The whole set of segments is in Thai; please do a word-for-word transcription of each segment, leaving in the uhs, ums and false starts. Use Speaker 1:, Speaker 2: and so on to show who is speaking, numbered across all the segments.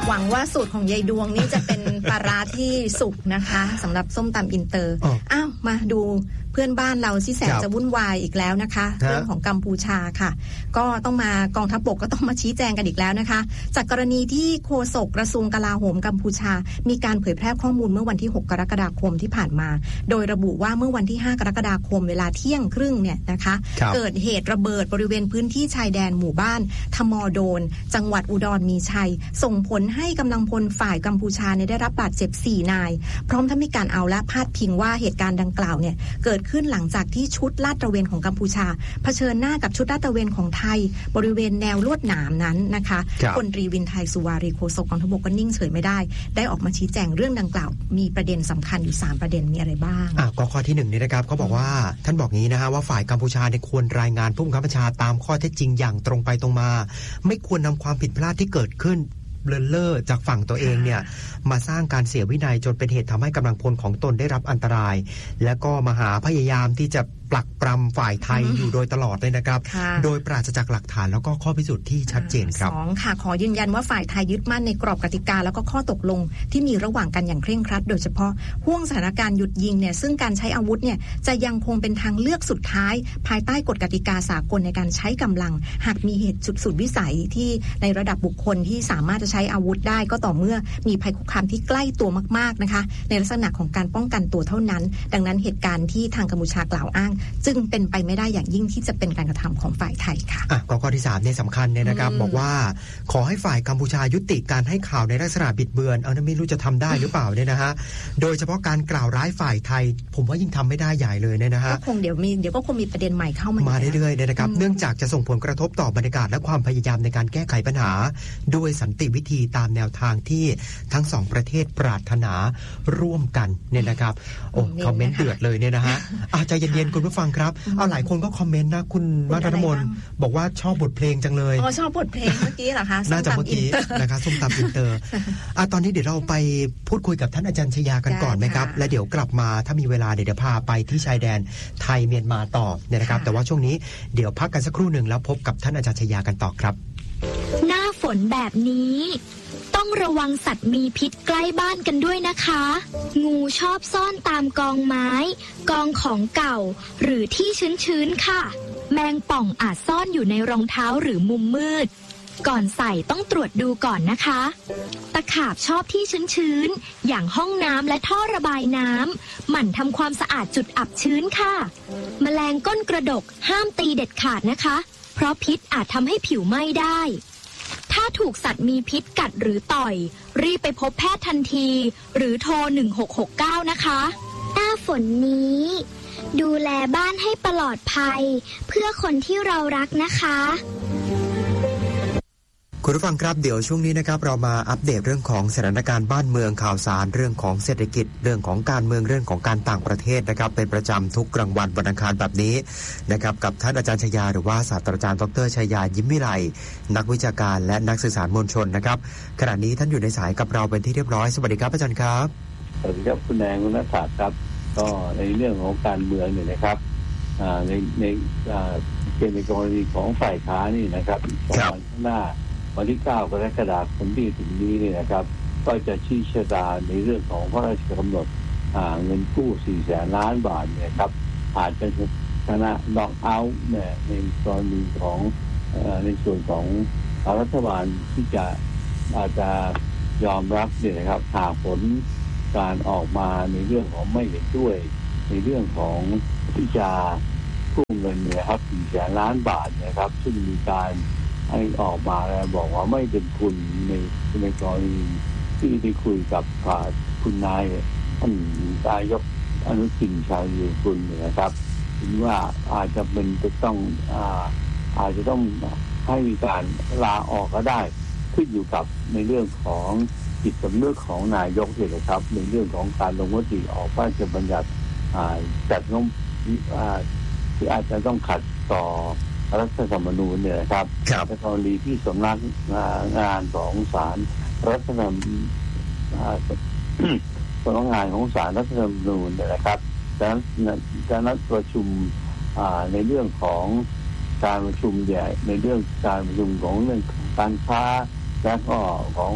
Speaker 1: หวังว่าสูตรของยายดวงนี่จะเป็นปลาร้าที่สุกนะคะสำหรับส้มตำอินเตอร์อ้าวมาดูเพื่อนบ้านเราที่แสนจะวุ่นวายอีกแล้วนะคะเรื่องของกัมพูชาค่ะก็ต้องมากองทัพบกก็ต้องมาชี้แจงกันอีกแล้วนะคะจากกรณีที่โฆษกกระทรวงกลาโหมกัมพูชามีการเผยแพร่ข้อมูลเมื่อวันที่หกกรกฎาคมที่ผ่านมาโดยระบุว่าเมื่อวันที่ห้ากรกฎาคมเวลาเที่ยงครึ่งเนี่ยนะคะเกิดเหตุระเบิดบริเวณพื้นที่ชายแดนหมู่บ้านทมอโดนจังหวัดอุดรมีชัยส่งผลให้กำลังพลฝ่ายกัมพูชาเนี่ยได้รับบาดเจ็บสี่นายพร้อมทั้งมีการเอาและพาดพิงว่าเหตุการณ์ดังกล่าวเนี่ยเกิดขึ้นหลังจากที่ชุดลาดตระเวนของกัมพูชาเผชิญหน้ากับชุดลาดตระเวนของไทยบริเวณแนวลวดหนามนั้นนะคะพลตรีวินไทยสุวารีโฆษกกองทัพบกก็นิ่งเฉยไม่ได้ได้ออกมาชี้แจงเรื่องดังกล่าวมีประเด็นสำคัญอยู่สามประเด็นมีอะไรบ้าง
Speaker 2: อ่ะก็ข้อที่หนึ่งนี่นะครับเขาบอกว่าท่านบอกงี้นะฮะว่าฝ่ายกัมพูชาเนี่ยควรรายงานผู้บังคับบัญชาตามข้อเท็จจริงอย่างตรงไปตรงมาไม่ควรนำความผิดพลาดที่เกิดขึ้นเลินเล่อจากฝั่งตัวเองเนี่ยมาสร้างการเสียวินัยจนเป็นเหตุทำให้กำลังพลของตนได้รับอันตรายและก็มหาพยายามที่จะปลักปรำฝ่ายไทยอยู่โดยตลอดเลยนะครับโดยปราศจากหลักฐานแล้วก็ข้อพิสูจน์ที่ชัดเจนครับ
Speaker 1: สองค่ะขอยืนยันว่าฝ่ายไทยยึดมั่นในกรอบกติกาแล้วก็ข้อตกลงที่มีระหว่างกันอย่างเคร่งครัดโดยเฉพาะห่วงสถานการณ์หยุดยิงเนี่ยซึ่งการใช้อาวุธเนี่ยจะยังคงเป็นทางเลือกสุดท้ายภายใต้กฎกติกาสากลในการใช้กำลังหากมีเหตุสุดสุดวิสัยที่ในระดับบุคคลที่สามารถจะใช้อาวุธได้ก็ต่อเมื่อมีภัยคุกคามที่ใกล้ตัวมากๆนะคะในลักษณะของการป้องกันตัวเท่านั้นดังนั้นเหตุการณ์ที่ทางกัมพูชากล่าวอ้างจึงเป็นไปไม่ได้อย่างยิ่งที่จะเป็นการกระทำของฝ่ายไทยค่ะ
Speaker 2: อ่ะข้อที่สามเนี่ยสำคัญเนี่ยนะครับบอกว่าขอให้ฝ่ายกัมพูชายุติการให้ข่าวในลักษณะบิดเบือนเอาไม่รู้จะทำได้หรือเปล่าเนี่ยนะฮะโดยเฉพาะการกล่าวร้ายฝ่ายไทยผมว่ายิ่งทำไม่ได้ใหญ่เลยเนี่ยนะฮะ
Speaker 1: ก็คงเดี๋ยวมีเดี๋ยวก็คงมีประเด็นใหม่เข้ามา
Speaker 2: มาเรื่อยๆเนี่ยนะครับเนื่องจากจะส่งผลกระทบต่อบรรยากาศและความพยายามในการแก้ไขปัญหาด้วยสันติวิธีตามแนวทางที่ทั้งสองประเทศปรารถนาร่วมกันเนี่ยนะครับโอ้คอมเมนต์เดือดเลยเนี่ยนะฮะอาใจเย็นๆคุณผู้ฟังครับเอาหลายคนก็คอมเมนต์นะคุณมาธนมนบอกว่าชอบบทเพลงจังเลย
Speaker 1: อ๋อชอบบทเพลงเมื่อกี้เหรอคะ
Speaker 2: น่าจะเมื่อกี้นะคะส้มตำอินเตอร์อ่ะตอนนี้เดี๋ยวเราไปพูดคุยกับท่านอาจารย์ชยากันก่อนไหมครับและเดี๋ยวกลับมาถ้ามีเวลาเดี๋ยวพาไปที่ชายแดนไทยเมียนมาต่อเนี่ยนะครับแต่ว่าช่วงนี้เดี๋ยวพักกันสักครู่หนึ่งแล้วพบกับท่านอาจารย์ชยากันต่อครับ
Speaker 3: หน้าฝนแบบนี้ต้องระวังสัตว์มีพิษใกล้บ้านกันด้วยนะคะงูชอบซ่อนตามกองไม้กองของเก่าหรือที่ชื้นๆค่ะแมงป่องอาจซ่อนอยู่ในรองเท้าหรือมุมมืดก่อนใส่ต้องตรวจดูก่อนนะคะตะขาบชอบที่ชื้นๆอย่างห้องน้ำและท่อระบายน้ำหมั่นทำความสะอาดจุดอับชื้นค่ะแมลงก้นกระดกห้ามตีเด็ดขาดนะคะเพราะพิษอาจทำให้ผิวไหม้ได้ถ้าถูกสัตว์มีพิษกัดหรือต่อยรีบไปพบแพทย์ทันทีหรือโทรหนึ่งหกหกเก้านะคะ
Speaker 4: หน้าฝนนี้ดูแลบ้านให้ปลอดภัยเพื่อคนที่เรารักนะคะ
Speaker 2: คุณผู้ฟังครับเดี๋ยวช่วงนี้นะครับเรามาอัปเดตเรื่องของสถานการณ์บ้านเมืองข่าวสารเรื่องของเศรษฐกิจเรื่องของการเมืองเรื่องของการต่างประเทศนะครับเป็นประจำทุกกลางวันวันอังคารแบบนี้นะครับกับท่านอาจารย์ชยาหรือว่าศาสตราจารย์ดร.ชยายิ้มวิไลนักวิชาการและนักสื่อสารมวลชนนะครับขณะนี้ท่านอยู่ในสายกับเราเป็นที่เรียบร้อยสวัสดีครับอาจารย์ครับ
Speaker 5: สวัสดีครับคุณแดงคุณนัทศักดิ์ครับก็ในเรื่องของการเมืองเนี่ยนะครับในในเป็นในกรณีของฝ่ายค้านนี่นะครับสองวันข้างหน้าวันที่เก้ากรกฎาคมที่ถึงนี้เนี่ยนะครับก็จะชี้ชะตาในเรื่องของพระราชกำหนดเงินกู้สี่แสนล้านบาทเนี่ยครับอาจจะชนะน็อกเอาท์เนี่ยในกรณีของในส่วนของรัฐบาลที่จะอาจจะยอมรับเนี่ยนะครับหากผลการออกมาในเรื่องของไม่เห็นด้วยในเรื่องของที่จะกู้เงินเนี่ยครับสี่แสนล้านบาทนะครับซึ่งมีการให้ออกมาแล้วบอกว่าไม่เป็นคุณในในกรณีที่ได้คุยกับคุณนายท่านนายกอนุทินชาญวีรกุลนะครับถึงว่าอาจจะเป็นจะต้องอาอาจจะต้องให้มีการลาออกก็ได้ขึ้นอยู่กับในเรื่องของจิตสำนึกของนายกเลยครับในเรื่องของการลงมติออกพระราชบัญญัติจัดงบที่อาจจะต้องขัดต่อรัฐธรรมนูญเนี่ยครับในกรณีที่สำนักงานของศาลรัฐธรรมสำนักงานของศาลรัฐธรรมนูญเนี่ยนะครับจะนัดประชุมในเรื่องของการประชุมใหญ่ในเรื่องการประชุมของเรื่องการค้าและก็ของ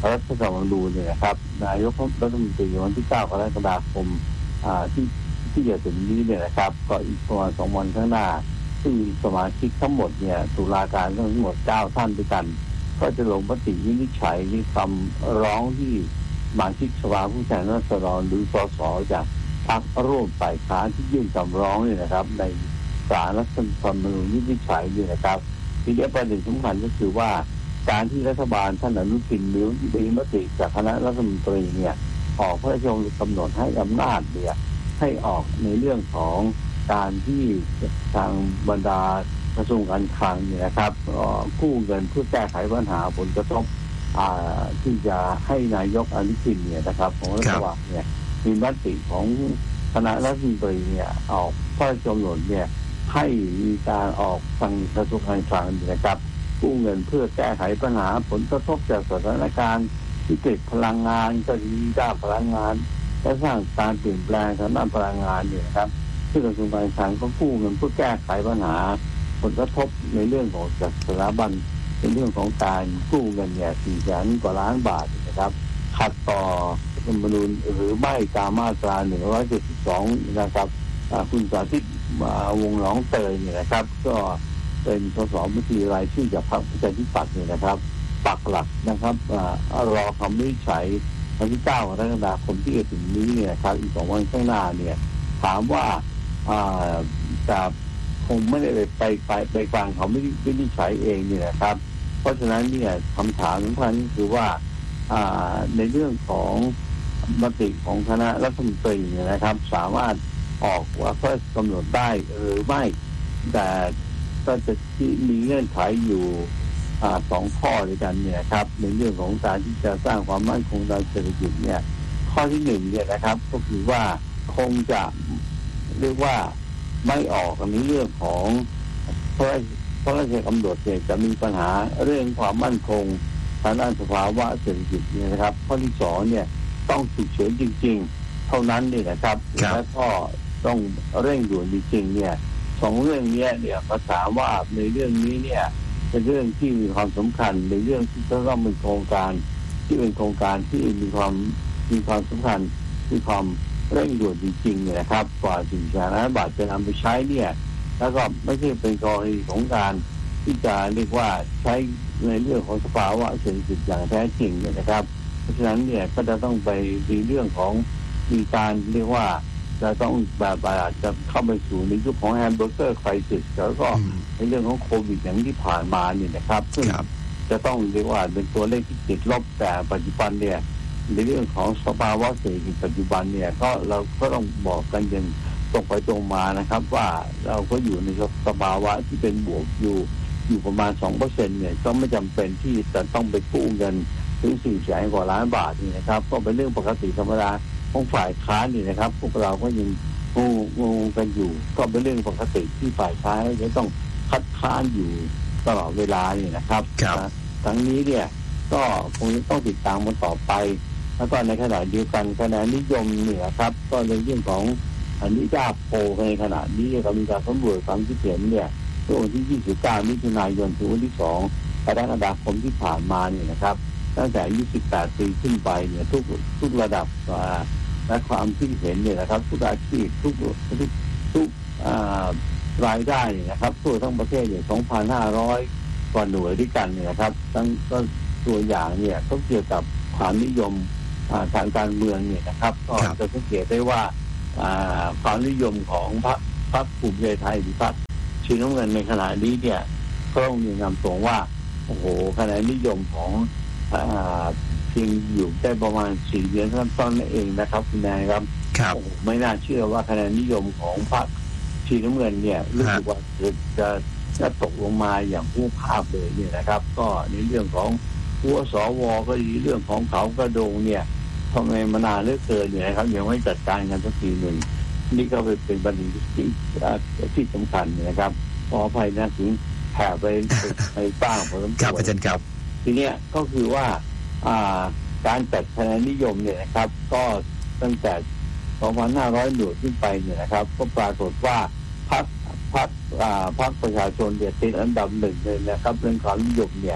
Speaker 5: รัฐธรรมนูญเนี่ยนะครับนายกรัฐมนตรีวันที่เก้ากรกฎาคมที่ที่จะถึงนี้เนี่ยนะครับก็อีกประมาณสองวันข้างหน้าซึ่งสมาชิกทั้งหมดเนี่ยตุลาการทั้งหมดเก้าท่านด้วยกันก็จะลงมติวินิจฉัยในคำร้องที่สมาชิกสภาผู้แทนราษฎรหรือสสจากพรรคร่วมฝ่ายค้านที่ยื่นคำร้องเนี่ยนะครับในศาลรัฐธรรมนูญวินิจฉัยเนี่ยนะครับทีนี้ประเด็นสำคัญก็คือว่าการที่รัฐบาลท่านอนุทินมีมีมติจากคณะรัฐมนตรีเนี่ยออกพระราชบัญญัติกำหนดให้อำนาจเนี่ยให้ออกในเรื่องของการที่ทางบรรดากระทรวงการคลังเนี่ยนะครับกู้เงินเพื่อแก้ไขปัญหาผลกระทบที่จะให้นายกอนุทินเนี่ยนะครับของรัฐบาลเนี่ยมีมติของคณะรัฐมนตรีเนี่ยออกพระราชกำหนดเนี่ยให้มีการออกทางกระทรวงการคลังนะครับกู้เงินเพื่อแก้ไขปัญหาผลกระทบจากสถานการณ์วิกฤตพลังงานก็ดีด้านพลังงานและสร้างการเปลี่ยนแปลงทางด้านพลังงานเนี่ยครับซึ่งกระทรวงการคลังก็กู้เงินเพื่อแก้ไขปัญหาผลกระทบในเรื่องของจากสถาบันในเรื่องของการกู้เงินเนี่ยสี่แสนกว่าล้านบาทนะครับขัดต่อรัฐธรรมนูญหรือไม่ตามมาตราหนึ่งร้อยเจ็ดสิบสองนะครับคุณสาธิตวงศ์หนองเตยเนี่ยนะครับก็เป็นสสบัญชีรายชื่อจากพรรคประชาธิปัตย์เนี่ยนะครับปักหลักนะครับรอคำวินิจฉัยวันที่เก้ากรกฎาคมที่จะถึงนี้เนี่ยครับอีกสองวันข้างหน้าเนี่ยถามว่าจะคงไม่ได้ไปไปไปฟังเขาไม่วินิจฉัยเองเนี่ยนะครับเพราะฉะนั้นเนี่ยคำถามสำคัญคือว่าในเรื่องของมติของคณะรัฐมนตรีเนี่ยนะครับสามารถออกว่าเพื่อกำหนดได้หรือไม่แต่ก็จะมีเงื่อนไขอยู่สองข้อด้วยกันเนี่ยครับในเรื่องของการที่จะสร้างความมั่นคงทางเศรษฐกิจเนี่ยข้อที่หนึ่งเนี่ยนะครับก็คือว่าคงจะเรียกว่าไม่ออกในเรื่องของเพราะเพราะราชกำหนดเนี่ยจะมีปัญหาเรื่องความมั่นคงทางด้านสภาวะเศรษฐกิจเนี่ยนะครับข้อที่สองเนี่ยต้องฉุกเฉินจริงๆเท่านั้นนี่นะครับและก็ต้องเร่งด่วนจริงๆเนี่ยสองเรื่องนี้เนี่ยภาษาว่าในเรื่องนี้เนี่ยเป็นเรื่องที่มีความสำคัญในเรื่องที่จะต้องเป็นโครงการที่เป็นโครงการที่มีความมีความสำคัญมีความเร่งด่วนจริงๆเนี่ยนะครับกว่าสี่แสนล้านบาทจะนำไปใช้เนี่ยแล้วก็ไม่ใช่เป็นกรณีของการที่จะเรียกว่าใช้ในเรื่องของสภาวะเศรษฐกิจอย่างแท้จริงเนี่ยนะครับเพราะฉะนั้นเนี่ยก็จะต้องไปในเรื่องของมีการเรียกว่าจะต้องแบบอาจจะเข้าไปสู่ในยุคของแฮมเบอร์เกอร์ไครซิสแล้วก็ในเรื่องของโควิดอย่างที่ผ่านมาเนี่ยนะครับซึ่งจะต้องเรียกว่าเป็นตัวเลขที่ติดลบแต่ปัจจุบันเนี่ยในเรื่องของสภาวะเศรษฐกิจปัจจุบันเนี่ยก็เราก็ต้องบอกกันอย่างตรงไปตรงมานะครับว่าเราก็อยู่ในสภาวะที่เป็นบวกอยู่อยู่ประมาณ สองเปอร์เซ็นต์ เนี่ยก็ไม่จำเป็นที่จะต้องไปกู้เงินถึงสี่แสนกว่าล้านบาทนี่นะครับก็เป็นเรื่องปกติธรรมดาของฝ่ายค้านนี่นะครับพวกเราก็ยังงงงกันอยู่ก็เป็นเรื่องปกติที่ฝ่ายค้านจะต้องคัดค้านอยู่ตลอดเวลานี่นะครับนะทั้งนี้เนี่ยก็คงต้องติดตามมันต่อไปแล้วก็ในขณะเดียวกันคะแนนนิยมเนี่ยครับก็ในเรื่องของอันนี้จ้าโพในขณะนี้ก็มีการสำรวจความคิดเห็นเนี่ยเมื่อวันที่ยี่สิบเก้ามิถุนายนถึงวันที่สองกรกฎาคมที่ผ่านมาเนี่ยนะครับตั้งแต่อายุสิบแปดปีขึ้นไปเนี่ยทุกทุกระดับและความคิดเห็นเนี่ยนะครับทุกอาชีพทุกทุกทุกรายได้นะครับทั่วทั้งประเทศเนี่ย สองพันห้าร้อย กว่าหน่วยด้วยกันเนี่ยนะครับทั้งก็ตัวอย่างเนี่ยก็เกี่ยวกับความนิยมทางการเมืองเนี่ยนะครับก็จะสังเกตได้ว่าความนิยมของพรรคพรรคภูมิใจไทยหรือพรรคสีน้ำเงินในขณะนี้เนี่ยก็ต้องมีนำตรงว่าโอ้โหคะแนนนิยมของเพียงอยู่ได้ประมาณสี่เดือนต้นๆนั่นเองนะครับคุณนายครับโอ้โหไม่น่าเชื่อว่าคะแนนนิยมของพรรคสีน้ำเงินเนี่ยรู้สึกว่าจะจะตกลงมาอย่างผู้ภาพเลยเนี่ยนะครับก็ในเรื่องของหัวสวก็ดีเรื่องของเขากระโดงเนี่ยทำไมมานานเหลือเกินเนี่ยนะครับยังไม่จัดการกันสักทีหนึ่งนี่ก็เป็นประเด็นที่ที่สำคัญนะครับขออภัยนะถึงแผ่ไปไปบ้างพอสมควรครับทีเนี้ยก็คือว่าการจัดคะแนนนิยมเนี่ยนะครับก็ตั้งแต่ สองพันห้าร้อย หน่วยขึ้นไปเนี่ยนะครับก็ปรากฏว่าพรรคพรรคพรรคประชาชนเนี่ยติดอันดับหนึ่งเลยนะครับเรื่องความนิยมเนี่ย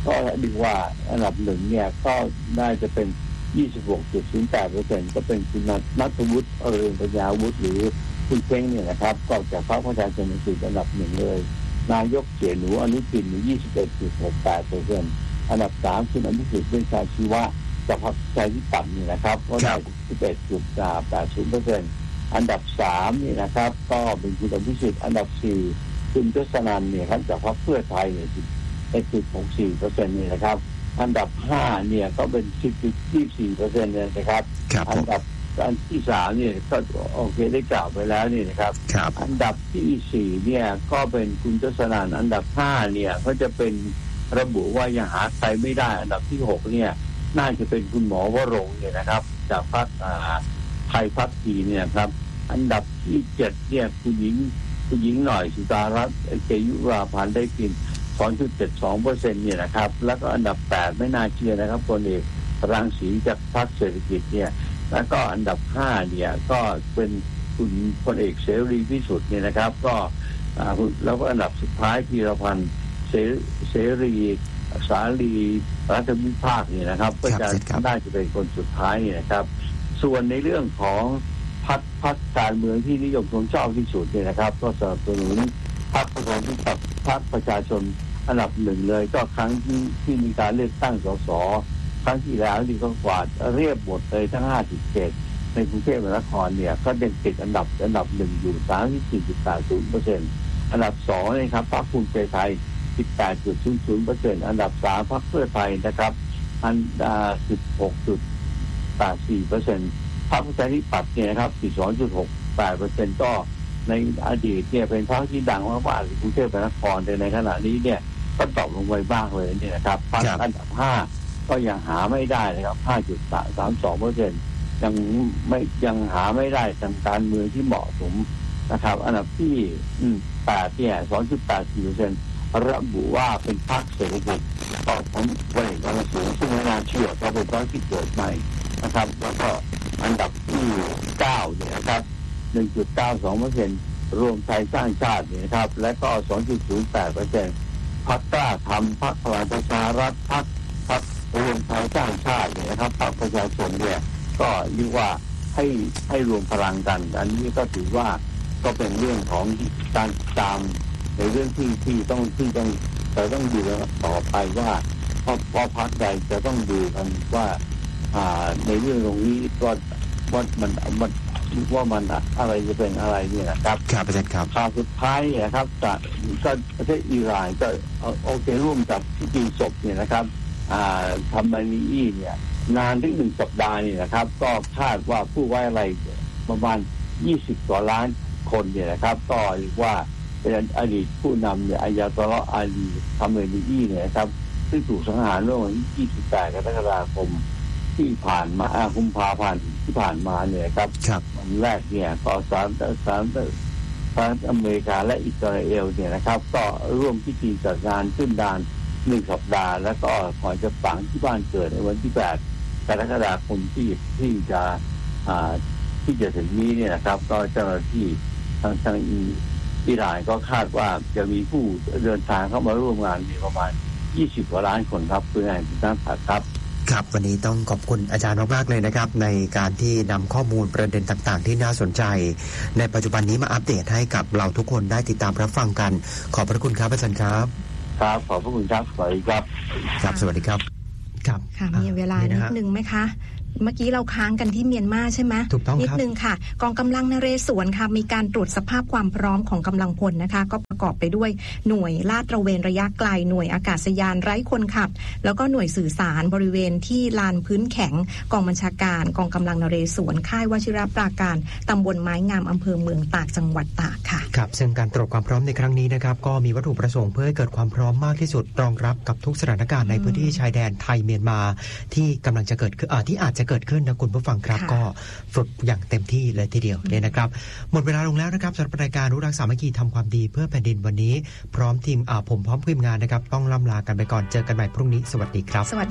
Speaker 5: ก็ดีว่าอันดับหนึ่งเนี่ยก็น่าจะเป็น ยี่สิบหกจุดศูนย์แปดเปอร์เซ็นต์ ก็เป็นคุณณัฐวุฒิเรืองปัญญาวุฒิหรือคุณเพ้งเนี่ยนะครับก็จากพรรคประชาชนเป็นอันดับหนึ่งเลยนายกเสียหนูอนุทิน ยี่สิบเอ็ดจุดหกแปดเปอร์เซ็นต์ อันดับสามคุณอภิสิทธิ์เวชชาชีวะจากพรรคประชาธิปัตย์นี่นะครับก็ได้ สิบเอ็ดจุดแปดศูนย์เปอร์เซ็นต์ อันดับสามนี่นะครับก็เป็นคุณอภิสิทธิ์อันดับสี่คุณทศนันท์เนี่ยครับจากพรรคเพื่อไทยเนี่ย สิบเอ็ดจุดหกสี่เปอร์เซ็นต์ นี่นะครับอันดับห้าเนี่ยก็เป็น สิบจุดยี่สิบสี่เปอร์เซ็นต์ เนี่ยนะครับอันดับอันที่สามเนี่ยก็โอเคได้กล่าวไปแล้วนี่นะครับอันดับที่สี่เนี่ยก็เป็นคุณทศนันท์อันดับห้าเนี่ยก็จะเป็นระบุว่ายังหาใครไม่ได้อันดับที่หกเนี่ยน่าจะเป็นคุณหมอวรงค์เนี่ยนะครับจากพรรคไทยพักดีเนี่ยครับอันดับที่เจ็ดเนี่ยคุณหญิงคุณหญิงหน่อยสุดารัตน์เกยุราพันธ์ได้กิน สองจุดเจ็ดสองเปอร์เซ็นต์ เนี่ยนะครับแล้วก็อันดับแปดไม่น่าเชื่อนะครับพลเอกรังสีจากพรรคเศรษฐกิจเนี่ยแล้วก็อันดับห้าเนี่ยก็เป็นคุณพลเอกเสรีพิสุทธิ์เนี่ยนะครับก็แล้วก็อันดับสุดท้ายพีรพันธ์เสรีสาลีรัฐวิภาคเนี่ยนะครับก็จะได้จะเป็นคนสุดท้ายเนี่ยนะครับส่วนในเรื่องของพรรคพรรคการเมืองที่นิยมชมชอบที่สุดเนี่ยนะครับก็สนับสนุนพรรคประชาธิปัตย์พรรคประชาชนอันดับหนึ่งเลยก็ครั้งที่ที่มีการเลือกตั้งสสครั้งที่แล้วนี่ก็กวาดเรียบหมดเลยทั้งห้าสิบเขตในกรุงเทพมหานครเนี่ยก็เด่นติดอันดับอันดับหนึ่งอยู่ สามสิบสี่จุดแปดศูนย์เปอร์เซ็นต์ อันดับสองนี่ครับพรรคภูมิใจไทย สิบแปดจุดศูนย์ศูนย์เปอร์เซ็นต์ อันดับสามพรรคเพื่อไทยนะครับอันดับ สิบหกจุดแปดสี่เปอร์เซ็นต์ พรรคประชาธิปัตย์เนี่ยนะครับ สิบสองจุดหกแปดเปอร์เซ็นต์ ก็ในอดีตเนี่ยเป็นพรรคที่ดังมากๆในกรุงเทพมหานครแต่ในขณะนี้เนี่ยก็ตกลงไปบ้างเลยเนี่ยนะครับพรรคอันดับห้าก็ยังหาไม่ได้นะครับ ห้าจุดสามสองเปอร์เซ็นต์ ยังไม่ยังหาไม่ได้ทางการเมืองที่เหมาะสมนะครับอันดับที่แปดเนี่ย สองจุดแปดสี่เปอร์เซ็นต์ ระบุว่าเป็นพรรคเศรษฐกิจต่อของพลเอกประยุทธ์สูงซึ่งไม่น่าเชื่อเพราะเป็นพรรคที่เกิดใหม่นะครับแล้วก็อันดับที่เก้าเนี่ยนะครับ หนึ่งจุดเก้าสองเปอร์เซ็นต์ รวมไทยสร้างชาติเนี่ยนะครับและก็ สองจุดศูนย์แปดเปอร์เซ็นต์ พรรคกล้าทำพรรคพลังประชารัฐพรรคพรรครวมไทยสร้างชาติเนี่ยนะครับพรรคประชาชนเนี่ยก็เรียกว่าให้ให้รวมพลังกันอันนี้ก็ถือว่าก็เป็นเรื่องของการตามในเรื่องที่ที่ต้องที่ต้องจะต้องดูต่อไปว่าพอพอพรรคใดจะต้องดูกันว่าอ่าในเรื่องตรงนี้ว่าว่ามันมันว่ามันอะไรจะเป็นอะไรเนี่ยนะครับ
Speaker 2: ครับอาจารย์ครับ
Speaker 5: ข่าวสุดท้ายนะครับจากก็ประเทศอิหร่านก็โอเคร่วมกับพิธีศพเนี่ยนะครับอ่าทำมานีอี้เนี่ยนานถึงหนึ่งสัปดาห์นี่นะครับก็คาดว่าผู้ไว้อะไรประมาณยี่สิบกว่าล้านคนเนี่ยนะครับก็เรียกว่าเป็นอดีตผู้นำเนี่ยอายาตอลลอฮ์อาลีคาเมนีอี้เนี่ยครับซึ่งถูกสังหารเมื่อวันที่ยี่สิบแปดกรกฎาคมที่ผ่านมากุมภาพันธ์ที่ผ่านมาเนี่ยครับวันแรกเนี่ยก็สหรัฐสหรัฐอเมริกาและอิสราเอลเนี่ยนะครับก็ร่วมพิธีจัดงานขึ้นดานหนึ่งสัปดาห์แล้วก็ก่อนจะฝังที่บ้านเกิดในวันที่แปดกรกฎาคมที่ที่จะอ่าที่จะถึงนี้เนี่ยนะครับก็เจ้าหน้าที่ทางทางอิหร่านก็คาดว่าจะมีผู้เดินทางเข้ามาร่วมงานมีประมาณยี่สิบกว่าล้านคนครับเพื่อให้ทุกท่านผ่านครับ
Speaker 2: ครับวันนี้ต้องขอบคุณอาจารย์มากๆเลยนะครับในการที่นำข้อมูลประเด็นต่างๆที่น่าสนใจในปัจจุบันนี้มาอัปเดตให้กับเราทุกคนได้ติดตามรับฟังกันขอบพระคุณครับอาจารย์ครับ
Speaker 5: ครับขอบพระคุณครับสวัสดีครับ
Speaker 2: ครับสวัสดีครับ
Speaker 1: ครับค่ะมีเวลานิดนึงไหมคะเมื่อกี้เราค้างกันที่เมียนมาใช่ไหม
Speaker 2: ถูกต้อง
Speaker 1: นิดนึงค่ะกองกำลังนเรศวรค่ะมีการตรวจสภาพความพร้อมของกำลังพลนะคะก็ประกอบไปด้วยหน่วยลาดตระเวนระยะไกลหน่วยอากาศยานไร้คนขับแล้วก็หน่วยสื่อสารบริเวณที่ลานพื้นแข็งกองบัญชาการกองกำลังนเรศวรค่ายวชิรปราการตำบลไม้งามอำเภอเมืองตากจังหวัดตากค่ะ
Speaker 2: ครับซึ่งการตรวจความพร้อมในครั้งนี้นะครับก็มีวัตถุประสงค์เพื่อให้เกิดความพร้อมมากที่สุดรองรับกับทุกสถานการณ์ในพื้นที่ชายแดนไทยเมียนมาที่กำลังจะเกิดขึ้นที่อาจจะเกิดขึ้นนะคุณฟังครับก็ฝึกอย่างเต็มที่เลยทีเดียวเนี่ยนะครับหมดเวลาลงแล้วนะครับสำหรับรายการรู้รักสามัคคีทำความดีเพื่อแผ่นดินวันนี้พร้อมทีมผมพร้อมทีมงานนะครับต้องล่ำลากันไปก่อนเจอกันใหม่พรุ่งนี้สวัสดีครับ
Speaker 1: สวัสดี